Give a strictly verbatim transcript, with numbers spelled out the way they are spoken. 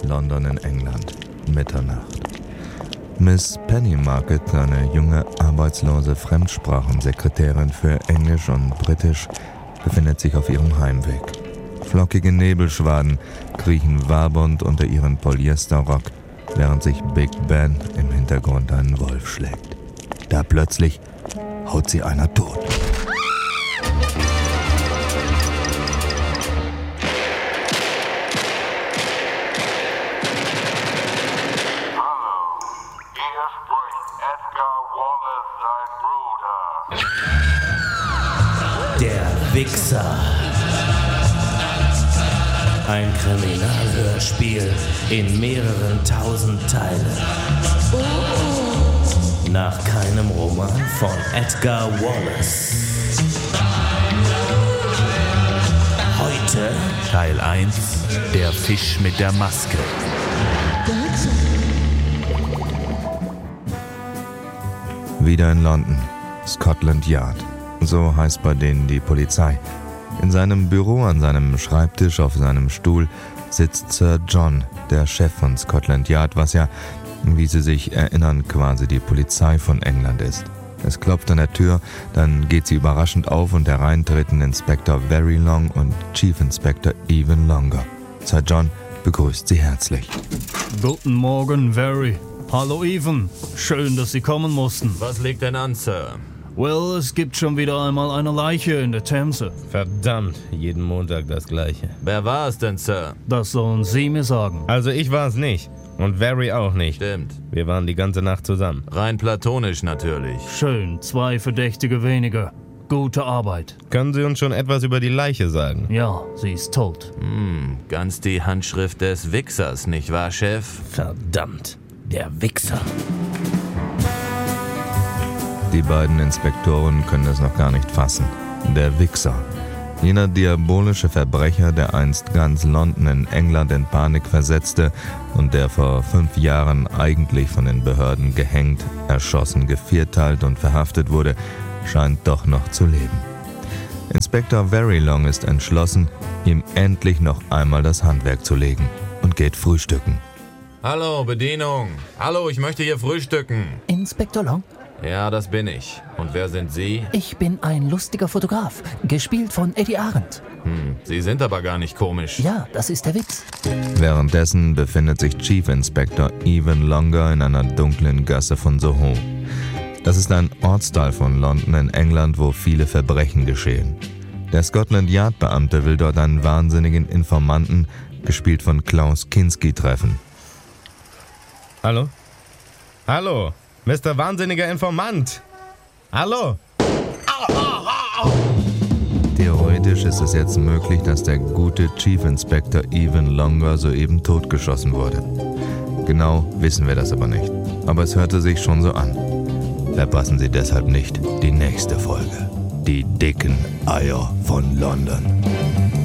London in England. Mitternacht. Miss Pennymarket, eine junge, arbeitslose Fremdsprachensekretärin für Englisch und Britisch, befindet sich auf ihrem Heimweg. Flockige Nebelschwaden kriechen wabernd unter ihren Polyesterrock, während sich Big Ben im Hintergrund einen Wolf schlägt. Da plötzlich haut sie einer tot. Der Wichser. Ein Kriminalhörspiel in mehreren tausend Teilen. Nach keinem Roman von Edgar Wallace. Heute Teil eins, der Fisch mit der Maske. Wieder in London, Scotland Yard. So heißt bei denen die Polizei. In seinem Büro, an seinem Schreibtisch, auf seinem Stuhl sitzt Sir John, der Chef von Scotland Yard, was ja, wie Sie sich erinnern, quasi die Polizei von England ist. Es klopft an der Tür, dann geht sie überraschend auf und hereintreten Inspektor Verilong und Chief Inspector Even Longer. Sir John begrüßt sie herzlich. Guten Morgen, Very. Hallo, Even. Schön, dass Sie kommen mussten. Was liegt denn an, Sir? Well, es gibt schon wieder einmal eine Leiche in der Themse. Verdammt, jeden Montag das Gleiche. Wer war es denn, Sir? Das sollen Sie mir sagen. Also ich war es nicht. Und Very auch nicht. Stimmt. Wir waren die ganze Nacht zusammen. Rein platonisch natürlich. Schön, zwei Verdächtige weniger. Gute Arbeit. Können Sie uns schon etwas über die Leiche sagen? Ja, sie ist tot. Hm, ganz die Handschrift des Wichsers, nicht wahr, Chef? Verdammt, der Wichser. Die beiden Inspektoren können es noch gar nicht fassen. Der Wichser. Jener diabolische Verbrecher, der einst ganz London in England in Panik versetzte und der vor fünf Jahren eigentlich von den Behörden gehängt, erschossen, gevierteilt und verhaftet wurde, scheint doch noch zu leben. Inspektor Verilong ist entschlossen, ihm endlich noch einmal das Handwerk zu legen und geht frühstücken. Hallo, Bedienung. Hallo, ich möchte hier frühstücken. Inspektor Long? Ja, das bin ich. Und wer sind Sie? Ich bin ein lustiger Fotograf, gespielt von Eddie Arendt. Hm, Sie sind aber gar nicht komisch. Ja, das ist der Witz. Währenddessen befindet sich Chief Inspector Even Longer in einer dunklen Gasse von Soho. Das ist ein Ortsteil von London in England, wo viele Verbrechen geschehen. Der Scotland Yard Beamte will dort einen wahnsinnigen Informanten, gespielt von Klaus Kinski, treffen. Hallo? Hallo? Mister Wahnsinniger Informant! Hallo? Theoretisch ist es jetzt möglich, dass der gute Chief Inspector Even Longer soeben totgeschossen wurde. Genau wissen wir das aber nicht. Aber es hörte sich schon so an. Verpassen Sie deshalb nicht die nächste Folge. Die dicken Eier von London.